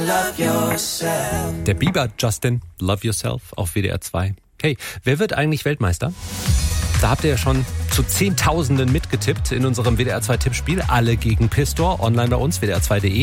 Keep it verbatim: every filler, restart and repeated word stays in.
Der Bieber Justin, Love Yourself auf W D R zwei. Hey, wer wird eigentlich Weltmeister? Da habt ihr ja schon zu Zehntausenden mitgetippt in unserem W D R zwei Tippspiel. Alle gegen Pistor, online bei uns, W D R zwei punkt de.